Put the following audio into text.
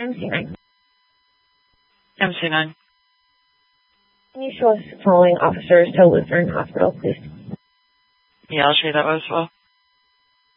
MC9. MC9. Can you show us following officers to Lutheran Hospital, please? Yeah, I'll show you that as well.